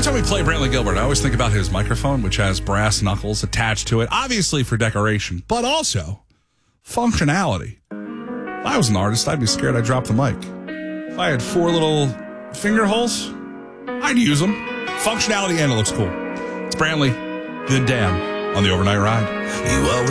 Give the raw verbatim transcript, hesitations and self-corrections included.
Every time we play Brantley Gilbert, I always think about his microphone, which has brass knuckles attached to it, obviously for decoration, but also functionality. If I was an artist, I'd be scared I'd drop the mic. If I had four little finger holes, I'd use them. Functionality and it looks cool. It's Brantley, Good Damn, on the Overnight Ride. You always